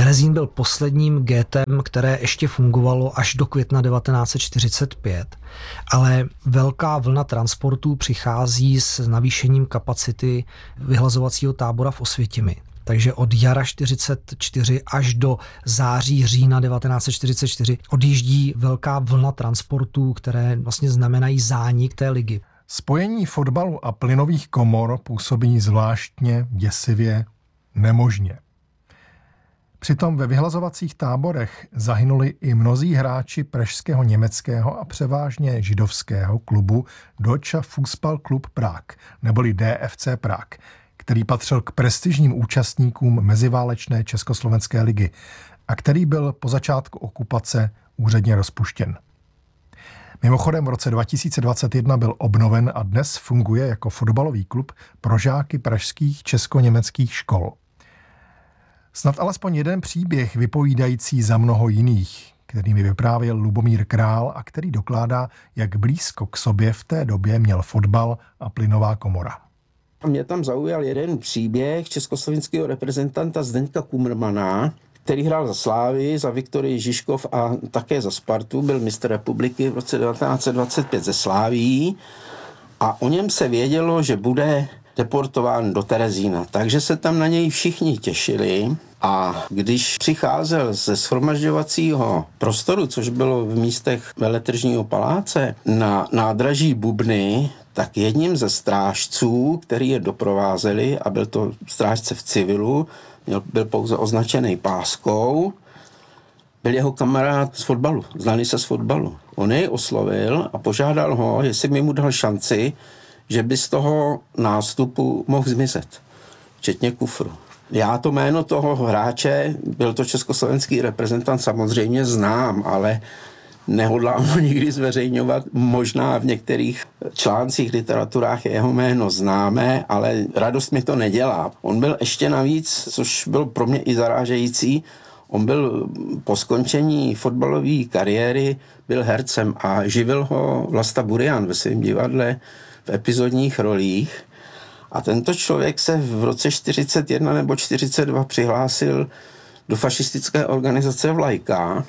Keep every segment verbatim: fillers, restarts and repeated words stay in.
Terezín byl posledním gétem, které ještě fungovalo až do května devatenáct set čtyřicet pět, ale velká vlna transportů přichází s navýšením kapacity vyhlazovacího tábora v Osvětimi. Takže od jara čtyřicet čtyři až do září, října devatenáct set čtyřicet čtyři odjíždí velká vlna transportů, které vlastně znamenají zánik té ligy. Spojení fotbalu a plynových komor působí zvláštně, děsivě, nemožně. Přitom ve vyhlazovacích táborech zahynuli i mnozí hráči pražského německého a převážně židovského klubu Deutscher Fußballklub Prag, neboli D F C Prah, který patřil k prestižním účastníkům meziválečné Československé ligy a který byl po začátku okupace úředně rozpuštěn. Mimochodem v roce dva tisíce dvacet jedna byl obnoven a dnes funguje jako fotbalový klub pro žáky pražských česko-německých škol. Snad alespoň jeden příběh vypovídající za mnoho jiných, který mi vyprávěl Lubomír Král a který dokládá, jak blízko k sobě v té době měl fotbal a plynová komora. Mě tam zaujal jeden příběh československého reprezentanta Zdeňka Kumrmana, který hrál za Slávii, za Viktorii Žižkov a také za Spartu. Byl mistr republiky v roce devatenáct set dvacet pět ze Slávií a o něm se vědělo, že bude deportován do Terezína. Takže se tam na něj všichni těšili a když přicházel ze shromažďovacího prostoru, což bylo v místech Veletržního paláce, na nádraží Bubny, tak jedním ze strážců, který je doprovázeli, a byl to strážce v civilu, měl, byl pouze označený páskou, byl jeho kamarád z fotbalu, znali se z fotbalu. On jej oslovil a požádal ho, jestli mi mu dal šanci, že by z toho nástupu mohl zmizet, včetně kufru. Já to jméno toho hráče, byl to československý reprezentant, samozřejmě znám, ale nehodlám ho nikdy zveřejňovat. Možná v některých článcích, literaturách je jeho jméno známé, ale radost mi to nedělá. On byl ještě navíc, což bylo pro mě i zarážející, on byl po skončení fotbalové kariéry, byl hercem a živil ho Vlasta Burian ve svém divadle v epizodních rolích. A tento člověk se v roce čtyřicet jedna nebo čtyřicet dva přihlásil do fašistické organizace Vlajka.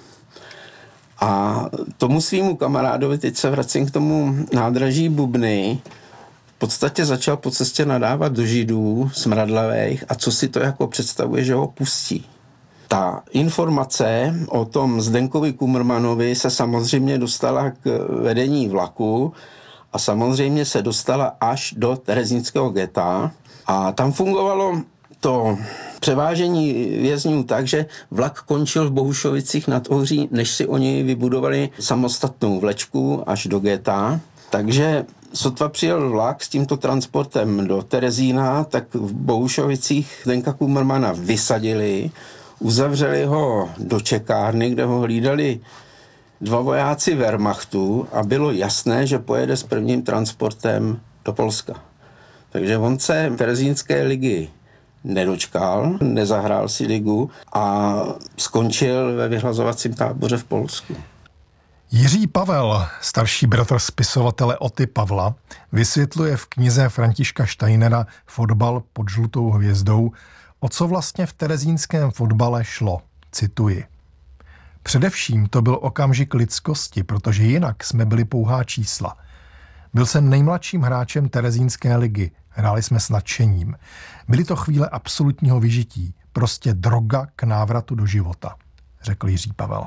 A tomu svýmu kamarádovi, teď se vracím k tomu nádraží Bubny, v podstatě začal po cestě nadávat do Židů smradlavých a co si to jako představuje, že ho pustí. Ta informace o tom Zdenkovi Kumrmanovi se samozřejmě dostala k vedení vlaku a samozřejmě se dostala až do terezínského geta a tam fungovalo to převážení vězňů tak, že vlak končil v Bohušovicích nad Ohří, než si oni vybudovali samostatnou vlečku až do geta. Takže sotva přijel vlak s tímto transportem do Terezína, tak v Bohušovicích Zdenka Kumrmana vysadili, uzavřeli ho do čekárny, kde ho hlídali dva vojáci Wehrmachtu a bylo jasné, že pojede s prvním transportem do Polska. Takže on se terezínské ligy nedočkal, nezahrál si ligu a skončil ve vyhlazovacím táboře v Polsku. Jiří Pavel, starší bratr spisovatele Oty Pavla, vysvětluje v knize Františka Steinera Fotbal pod žlutou hvězdou, o co vlastně v terezínském fotbale šlo. Cituji. Především to byl okamžik lidskosti, protože jinak jsme byli pouhá čísla. Byl jsem nejmladším hráčem terezínské ligy. Hráli jsme s nadšením. Byly to chvíle absolutního vyžití, prostě droga k návratu do života, řekl Jiří Pavel.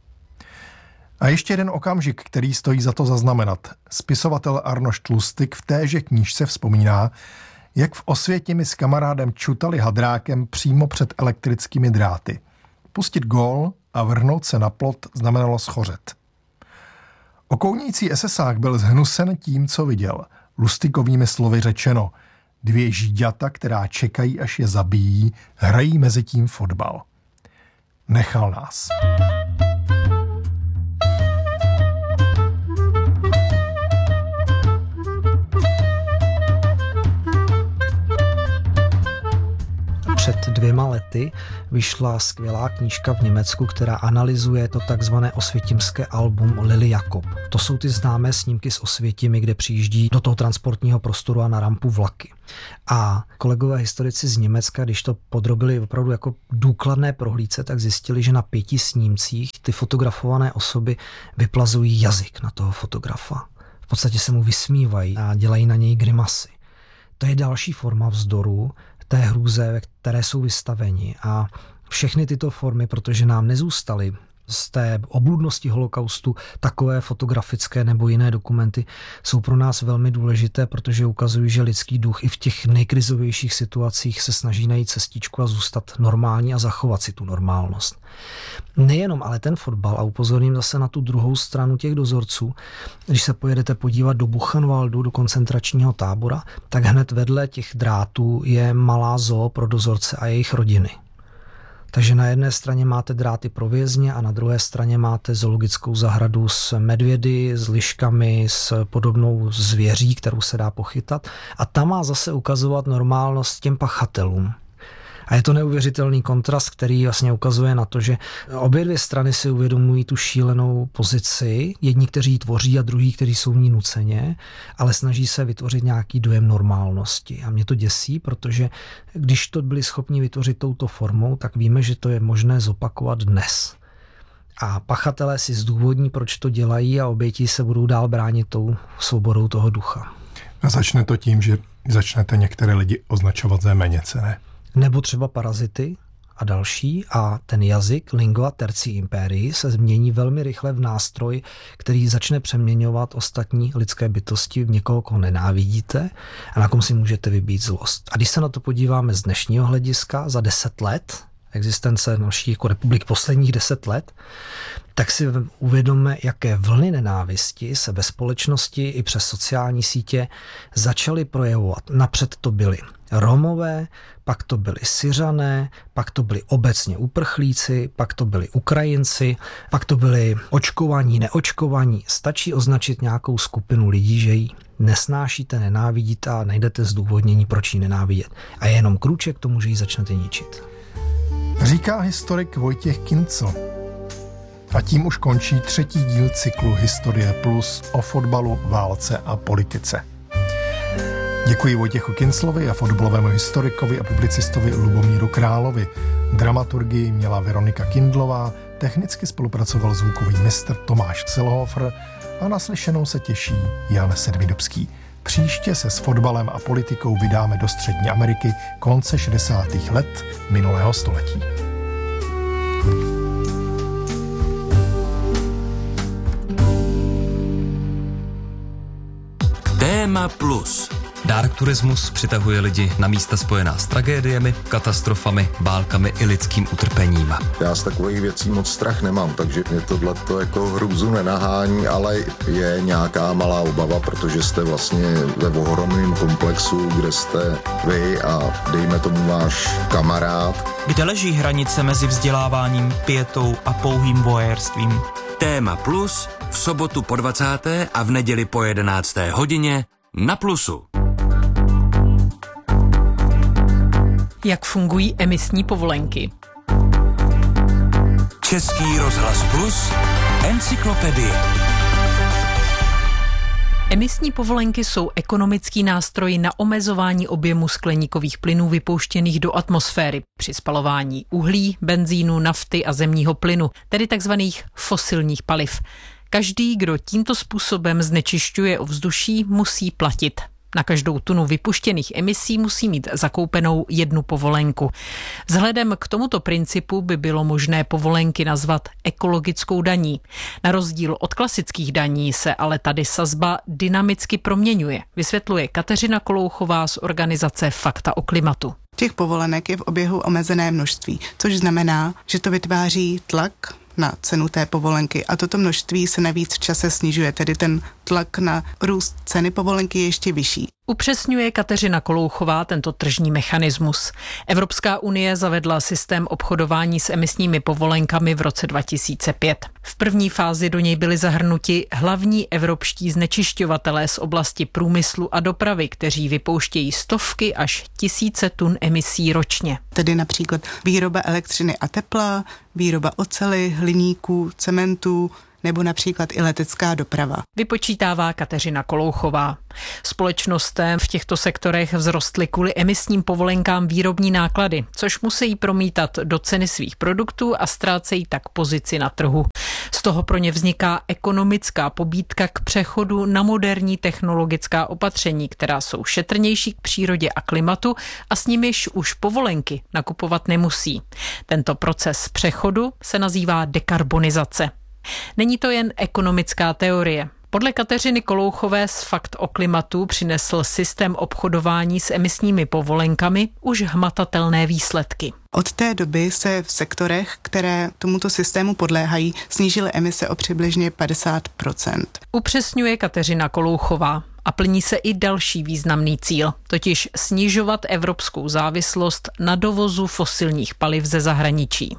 A ještě jeden okamžik, který stojí za to zaznamenat. Spisovatel Arnošt Lustig v téže knížce vzpomíná, jak v Osvětimi s kamarádem čutali hadrákem přímo před elektrickými dráty. Pustit gól a vrhnout se na plot znamenalo schořet. Okounící esesák byl zhnusen tím, co viděl. Lustigovými slovy řečeno, dvě žíďata, která čekají, až je zabijí, hrají mezi tím fotbal. Nechal nás. Před dvěma lety vyšla skvělá knížka v Německu, která analyzuje to takzvané osvětimské album Lily Jakob. To jsou ty známé snímky z Osvětimi, kde přijíždí do toho transportního prostoru a na rampu vlaky. A kolegové historici z Německa, když to podrobili opravdu jako důkladné prohlídce, tak zjistili, že na pěti snímcích ty fotografované osoby vyplazují jazyk na toho fotografa. V podstatě se mu vysmívají a dělají na něj grimasy. To je další forma vzdoru té hrůze, ve které jsou vystaveni. A všechny tyto formy, protože nám nezůstaly z té obludnosti holokaustu takové fotografické nebo jiné dokumenty, jsou pro nás velmi důležité, protože ukazují, že lidský duch i v těch nejkrizovějších situacích se snaží najít cestičku a zůstat normální a zachovat si tu normálnost. Nejenom ale ten fotbal, a upozorním zase na tu druhou stranu těch dozorců, když se pojedete podívat do Buchenwaldu, do koncentračního tábora, tak hned vedle těch drátů je malá zoo pro dozorce a jejich rodiny. Takže na jedné straně máte dráty pro vězně a na druhé straně máte zoologickou zahradu s medvědy, s liškami, s podobnou zvěří, kterou se dá pochytat. A ta má zase ukazovat normálnost těm pachatelům. A je to neuvěřitelný kontrast, který vlastně ukazuje na to, že obě dvě strany si uvědomují tu šílenou pozici, jedni, kteří ji tvoří a druhý, kteří jsou v ní nuceně, ale snaží se vytvořit nějaký dojem normálnosti. A mě to děsí, protože když to byli schopni vytvořit touto formou, tak víme, že to je možné zopakovat dnes. A pachatelé si zdůvodní, proč to dělají a oběti se budou dál bránit tou svobodou toho ducha. A začne to tím, že začnete některé lidi označovat za méněce, ne? Nebo třeba parazity a další a ten jazyk, lingua tertii imperii, se změní velmi rychle v nástroj, který začne přeměňovat ostatní lidské bytosti v někoho, koho nenávidíte a na kom si můžete vybít zlost. A když se na to podíváme z dnešního hlediska za deset let, existence naší jako republik posledních deset let, tak si uvědomme, jaké vlny nenávisti se ve společnosti i přes sociální sítě začaly projevovat. Napřed to byli Romové, pak to byli Syřané, pak to byli obecně uprchlíci, pak to byli Ukrajinci, pak to byli očkovaní, neočkovaní. Stačí označit nějakou skupinu lidí, že ji nesnášíte, nenávidíte a najdete zdůvodnění, proč ji nenávidět. A je jenom krůček k tomu, že ji začnete ničit. Říká historik Vojtěch Kincl. A tím už končí třetí díl cyklu Historie Plus o fotbalu, válce a politice. Děkuji Vojtěchu Kinclovi a fotbalovému historikovi a publicistovi Lubomíru Královi. Dramaturgii měla Veronika Kindlová, technicky spolupracoval zvukový mistr Tomáš Celhofer a na slyšenou se těší Jan Sedmidobský. Příště se s fotbalem a politikou vydáme do Střední Ameriky konce šedesátých let minulého století. Téma Plus. Dark turismus přitahuje lidi na místa spojená s tragédiemi, katastrofami, válkami i lidským utrpením. Já z takových věcí moc strach nemám, takže mě tohleto jako hrůzu nenahání, ale je nějaká malá obava, protože jste vlastně ve ohromném komplexu, kde jste vy a dejme tomu váš kamarád. Kde leží hranice mezi vzděláváním, pietou a pouhým voyeurstvím? Téma Plus v sobotu po dvacáté a v neděli po jedenácté hodině na Plusu. Jak fungují emisní povolenky? Český rozhlas Plus, encyklopedie. Emisní povolenky jsou ekonomický nástroj na omezování objemu skleníkových plynů vypouštěných do atmosféry při spalování uhlí, benzínu, nafty a zemního plynu, tedy takzvaných fosilních paliv. Každý, kdo tímto způsobem znečišťuje ovzduší, musí platit. Na každou tunu vypuštěných emisí musí mít zakoupenou jednu povolenku. Vzhledem k tomuto principu by bylo možné povolenky nazvat ekologickou daní. Na rozdíl od klasických daní se ale tady sazba dynamicky proměňuje, vysvětluje Kateřina Kolouchová z organizace Fakta o klimatu. Těch povolenek je v oběhu omezené množství, což znamená, že to vytváří tlak na cenu té povolenky a toto množství se navíc v čase snižuje, tedy ten tlak na růst ceny povolenky je ještě vyšší. Upřesňuje Kateřina Kolouchová tento tržní mechanismus. Evropská unie zavedla systém obchodování s emisními povolenkami v roce dva tisíce pět. V první fázi do něj byli zahrnuti hlavní evropští znečišťovatelé z oblasti průmyslu a dopravy, kteří vypouštějí stovky až tisíce tun emisí ročně. Tedy například výroba elektřiny a tepla, výroba oceli, hliníků, cementu, nebo například i letecká doprava. Vypočítává Kateřina Kolouchová. Společnostem v těchto sektorech vzrostly kvůli emisním povolenkám výrobní náklady, což musí promítat do ceny svých produktů a ztrácejí tak pozici na trhu. Z toho pro ně vzniká ekonomická pobídka k přechodu na moderní technologická opatření, která jsou šetrnější k přírodě a klimatu a s nimiž už povolenky nakupovat nemusí. Tento proces přechodu se nazývá dekarbonizace. Není to jen ekonomická teorie. Podle Kateřiny Kolouchové z Fakt o klimatu přinesl systém obchodování s emisními povolenkami už hmatatelné výsledky. Od té doby se v sektorech, které tomuto systému podléhají, snížily emise o přibližně padesát procent. Upřesňuje Kateřina Kolouchová. A plní se i další významný cíl, totiž snižovat evropskou závislost na dovozu fosilních paliv ze zahraničí.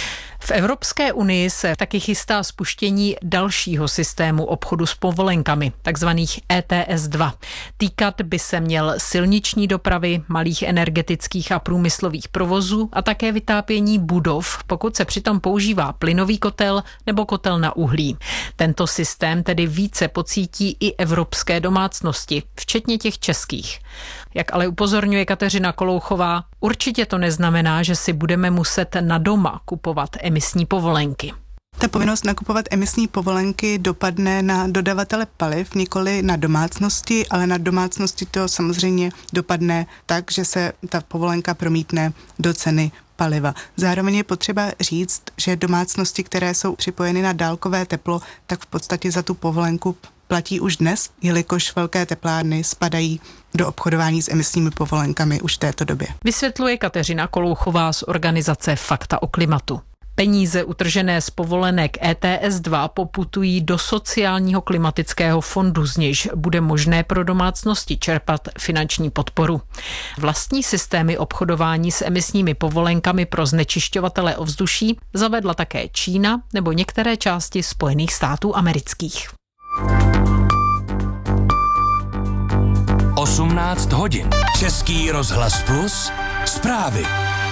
V Evropské unii se taky chystá spuštění dalšího systému obchodu s povolenkami, takzvaných E T S dva. Týkat by se měl silniční dopravy, malých energetických a průmyslových provozů a také vytápění budov, pokud se přitom používá plynový kotel nebo kotel na uhlí. Tento systém tedy více pocítí i evropské domácnosti, včetně těch českých. Jak ale upozorňuje Kateřina Kolouchová, určitě to neznamená, že si budeme muset na doma kupovat emisní povolenky. Ta povinnost nakupovat emisní povolenky dopadne na dodavatele paliv, nikoli na domácnosti, ale na domácnosti to samozřejmě dopadne tak, že se ta povolenka promítne do ceny paliva. Zároveň je potřeba říct, že domácnosti, které jsou připojeny na dálkové teplo, tak v podstatě za tu povolenku platí už dnes, jelikož velké teplárny spadají do obchodování s emisními povolenkami už v této době. Vysvětluje Kateřina Kolouchová z organizace Fakta o klimatu. Peníze utržené z povolenek E T S dva poputují do sociálního klimatického fondu, z nějž bude možné pro domácnosti čerpat finanční podporu. Vlastní systémy obchodování s emisními povolenkami pro znečišťovatele ovzduší zavedla také Čína nebo některé části Spojených států amerických. osmnáct hodin. Český rozhlas Plus. Zprávy.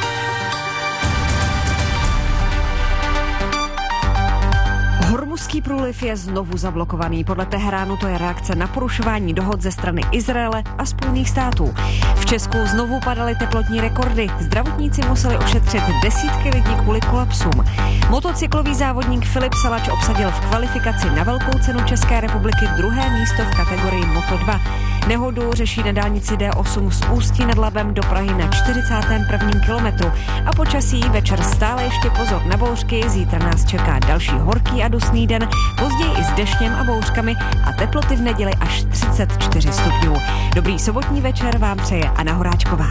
Hormuzský průliv je znovu zablokovaný. Podle Teheránu to je reakce na porušování dohod ze strany Izraele a Spojených států. V Česku znovu padaly teplotní rekordy. Zdravotníci museli ošetřit desítky lidí kvůli kolapsům. Motocyklový závodník Filip Salač obsadil v kvalifikaci na Velkou cenu České republiky druhé místo v kategorii Moto dva. Nehodu řeší na dálnici D osm z Ústí nad Labem do Prahy na čtyřicátém prvním kilometru. A počasí večer stále ještě pozor na bouřky, zítra nás čeká další horký a dusný den, později i s deštěm a bouřkami a teploty v neděli až třicet čtyři stupňů. Dobrý sobotní večer vám přeje Anna Horáčková.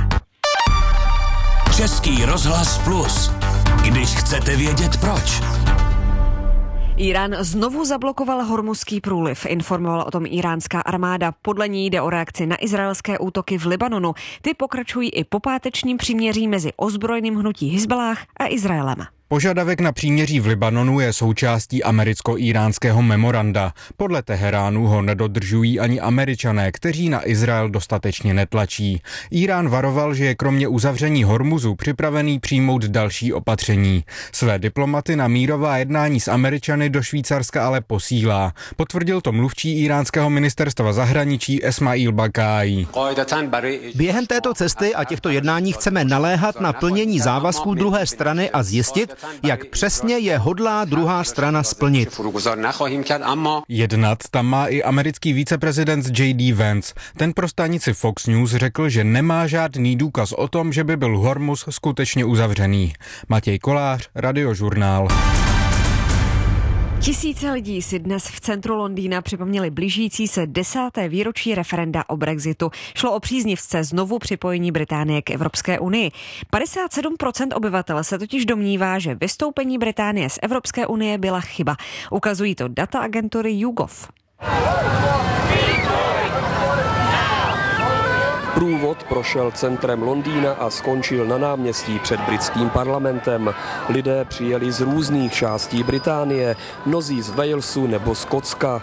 Český rozhlas Plus. Když chcete vědět proč. Irán znovu zablokoval Hormuzský průliv, informovala o tom iránská armáda. Podle ní jde o reakci na izraelské útoky v Libanonu. Ty pokračují i po pátečním příměří mezi ozbrojeným hnutí Hizballáh a Izraelem. Požadavek na příměří v Libanonu je součástí americko-íránského memoranda. Podle Teheránu ho nedodržují ani Američané, kteří na Izrael dostatečně netlačí. Irán varoval, že je kromě uzavření Hormuzu připravený přijmout další opatření. Své diplomaty na mírová jednání s Američany do Švýcarska ale posílá. Potvrdil to mluvčí iránského ministerstva zahraničí Esmail Bakájí. Během této cesty a těchto jednání chceme naléhat na plnění závazků druhé strany a zjistit, jak přesně je hodlá druhá strana splnit. Jednat tam má i americký viceprezident J D Vance. Ten pro stanici Fox News řekl, že nemá žádný důkaz o tom, že by byl Hormuz skutečně uzavřený. Matěj Kolář, Radiožurnál. Tisíce lidí si dnes v centru Londýna připomněli blížící se desáté výročí referenda o Brexitu. Šlo o příznivce znovu připojení Británie k Evropské unii. padesát sedm procent obyvatel se totiž domnívá, že vystoupení Británie z Evropské unie byla chyba. Ukazují to data agentury YouGov. Průvod prošel centrem Londýna a skončil na náměstí před britským parlamentem. Lidé přijeli z různých částí Británie, mnozí z Walesu nebo Skotska.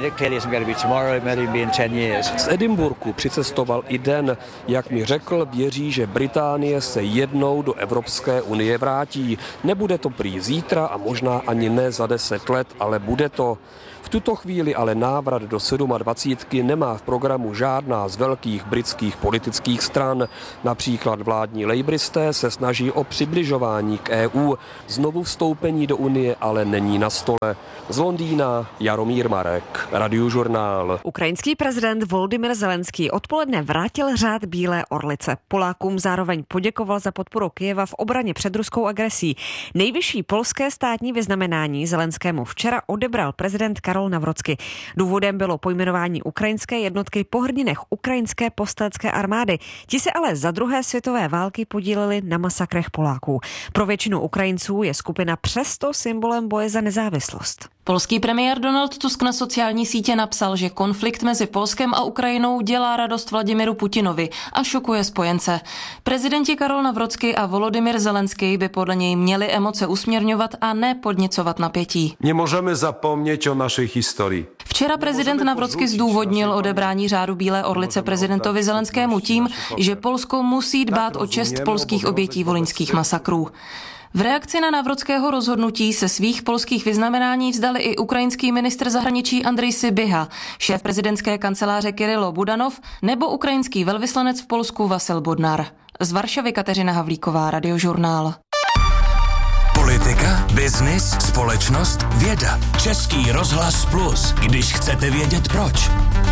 Z Edinburghu přicestoval i Den. Jak mi řekl, věří, že Británie se jednou do Evropské unie vrátí. Nebude to prý zítra a možná ani ne za deset let, ale bude to. V tuto chvíli ale návrat do sedmadvacítky nemá v programu žádná z velkých britských politických stran. Například vládní lejbristé se snaží o přibližování k E U. Znovu vstoupení do Unie ale není na stole. Z Londýna Jaromír Marek, Radiožurnál. Ukrajinský prezident Volodymyr Zelenský odpoledne vrátil řád Bílé orlice. Polákům zároveň poděkoval za podporu Kyjeva v obraně před ruskou agresí. Nejvyšší polské státní vyznamenání Zelenskému včera odebral prezident Karol Nawrocki. Důvodem bylo pojmenování ukrajinské jednotky po hrdinech ukrajinské povstalecké armády. Ti se ale za druhé světové války podíleli na masakrech Poláků. Pro většinu Ukrajinců je skupina přesto symbolem boje za nezávislost. Polský premiér Donald Tusk na sociální sítě napsal, že konflikt mezi Polskem a Ukrajinou dělá radost Vladimiru Putinovi a šokuje spojence. Prezidenti Karol Nawrocki a Volodymyr Zelenský by podle něj měli emoce usměrňovat a ne podněcovat napětí. Nemůžeme zapomnět o naší historii. Včera prezident Nawrocki zdůvodnil odebrání řádu Bílé orlice prezidentovi Zelenskému tím, že Polsko musí dbát o čest polských obětí volyňských masakrů. V reakci na Nawrockého rozhodnutí se svých polských vyznamenání vzdali i ukrajinský ministr zahraničí Andrej Sybiha, šéf prezidentské kanceláře Kyrylo Budanov nebo ukrajinský velvyslanec v Polsku Vasil Bodnar. Z Varšavy Kateřina Havlíková, Radiožurnál. Politika, biznis, společnost, věda. Český rozhlas Plus, když chcete vědět proč.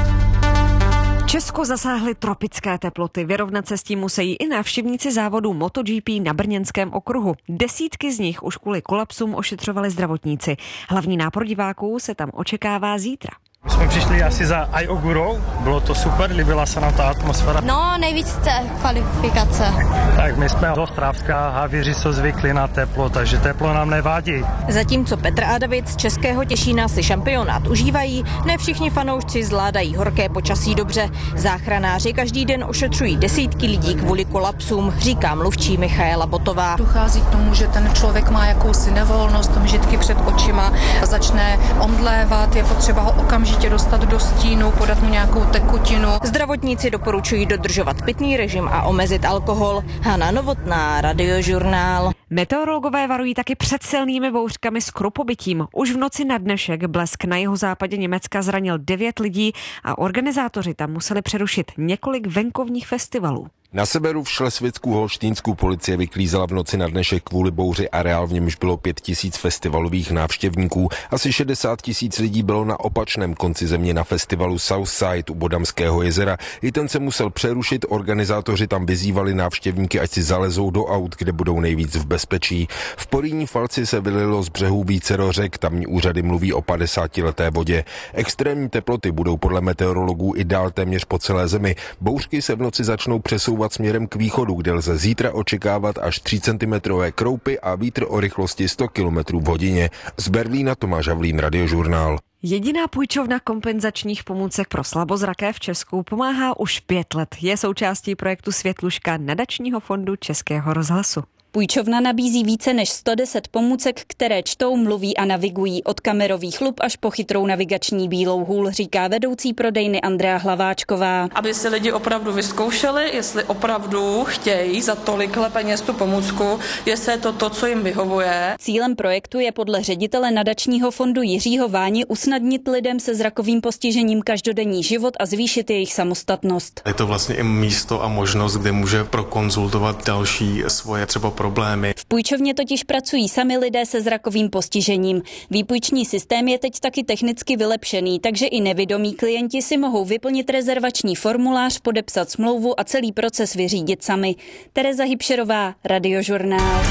Česko zasáhly tropické teploty. Vyrovnat se s tím musí i návštěvníci závodu MotoGP na brněnském okruhu. Desítky z nich už kvůli kolapsům ošetřovali zdravotníci. Hlavní nápor diváků se tam očekává zítra. My jsme přišli asi za Ajogurou, bylo to super, líbila se nám ta atmosféra. No, nejvíc té kvalifikace. Tak my jsme z Ostravska, havíři jsou zvyklí na teplo, takže teplo nám nevadí. Zatímco Petr Adavic z Českého Těšína si šampionát užívají, ne všichni fanoušci zvládají horké počasí dobře. Záchranáři každý den ošetřují desítky lidí kvůli kolapsům, říká mluvčí Michaela Botová. Dochází k tomu, že ten člověk má jakousi nevolnost, mžitky před očima, začne omdlévat, je potřeba ho okamžitě dostat do stínu, podat mu nějakou tekutinu. Zdravotníci doporučují dodržovat pitný režim a omezit alkohol. Hana Novotná, Radiožurnál. Meteorologové varují taky před silnými bouřkami s krupobytím. Už v noci na dnešek blesk na jihozápadě Německa zranil devět lidí a organizátoři tam museli přerušit několik venkovních festivalů. Na severu v Šlesvicku holštínskou policie vyklízela v noci na dnešek kvůli bouři areál, v němž bylo pět tisíc festivalových návštěvníků. Asi šedesát tisíc lidí bylo na opačném konci země na festivalu Southside u Bodamského jezera. I ten se musel přerušit, organizátoři tam vyzývali návštěvníky, ať si zalezou do aut, kde budou nejvíc v bezpečí. V Porýní Falci se vylilo z břehů vícero řek, tamní úřady mluví o padesátileté vodě. Extrémní teploty budou podle meteorologů i dál téměř po celé zemi. Bouřky se v noci začnou přesouvat směrem k východu, kde lze zítra očekávat až tři centimetrové kroupy a vítr o rychlosti sto kilometrů v hodině. Z Berlína Tomáš Havlín, Radiožurnál. Jediná půjčovna kompenzačních pomůcek pro slabozraké v Česku pomáhá už pět let. Je součástí projektu Světluška nadačního fondu Českého rozhlasu. Půjčovna nabízí více než sto deset pomůcek, které čtou, mluví a navigují od kamerových lup až po chytrou navigační bílou hůl, říká vedoucí prodejny Andrea Hlaváčková. Aby si lidi opravdu vyzkoušeli, jestli opravdu chtějí za tolik peněz tu pomůcku, jestli je to to, co jim vyhovuje. Cílem projektu je podle ředitele nadačního fondu Jiřího Váni usnadnit lidem se zrakovým postižením každodenní život a zvýšit jejich samostatnost. Je to vlastně i místo a možnost, kde může prokonzultovat další svoje třeba problémy. V půjčovně totiž pracují sami lidé se zrakovým postižením. Výpůjční systém je teď taky technicky vylepšený, takže i nevidomí klienti si mohou vyplnit rezervační formulář, podepsat smlouvu a celý proces vyřídit sami. Tereza Hybšerová, Radiožurnál.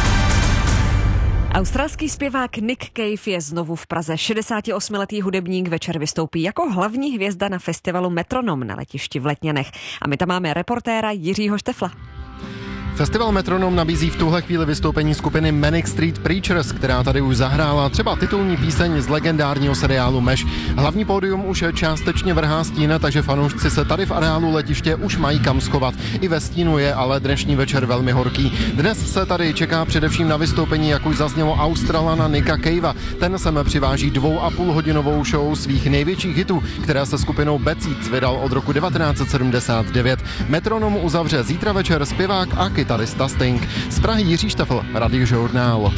Australský zpěvák Nick Cave je znovu v Praze. šedesátiosmiletý hudebník večer vystoupí jako hlavní hvězda na festivalu Metronom na letišti v Letňanech. A my tam máme reportéra Jiřího Štefla. Festival Metronom nabízí v tuhle chvíli vystoupení skupiny Manic Street Preachers, která tady už zahrála třeba titulní píseň z legendárního seriálu Meš. Hlavní pódium už částečně vrhá stín, takže fanoušci se tady v areálu letiště už mají kam schovat. I ve stínu je ale dnešní večer velmi horký. Dnes se tady čeká především na vystoupení, jak už zaznělo, Australana Nicka Cavea. Ten sem přiváží dvou a půl hodinovou show svých největších hitů, která se skupinou Bad Seeds vydal od roku devatenáct set sedmdesát devět. Metronom uzavře zítra večer zpěvák a kytarista Sting. Z Prahy Jiří Štefl, Radiožurnál.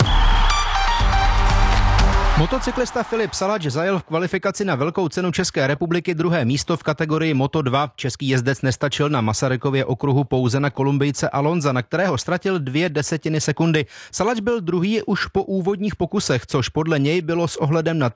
Motocyklista Filip Salač zajel v kvalifikaci na Velkou cenu České republiky druhé místo v kategorii Moto dva. Český jezdec nestačil na Masarykově okruhu pouze na Kolumbijce Alonza, na kterého ztratil dvě desetiny sekundy. Salač byl druhý už po úvodních pokusech, což podle něj bylo s ohledem na